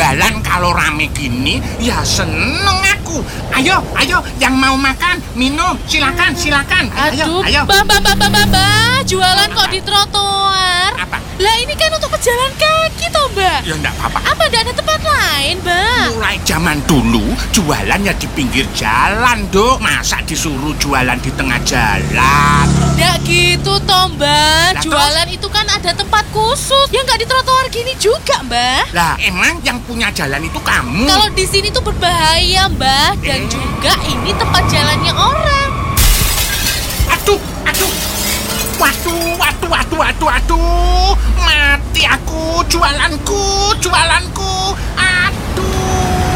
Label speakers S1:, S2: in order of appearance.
S1: jualan kalau rame gini, ya seneng aku. Ayo, yang mau makan, minum, silakan.
S2: Aduh,
S1: Ayo.
S2: Mbak, jualan kok di trotoar?
S1: Apa?
S2: Lah ini kan untuk pejalan kaki toh, Mbak.
S1: Ya enggak apa-apa.
S2: Apa enggak ada tempat lain, Mbak?
S1: Mulai zaman dulu, jualannya di pinggir jalan, Dok. Masa disuruh jualan di tengah jalan?
S2: Nggak gitu toh, Mbak.
S1: Lah,
S2: Jualan itu kan ada tempat khusus. Ya nggak di trotoar gini juga, Mbak.
S1: Lah, emang yang punya jalan itu kamu?
S2: Kalau di sini tuh berbahaya, Mbak. Dan juga ini tempat jalannya orang.
S1: Aduh. Waduh. Mati aku, jualanku.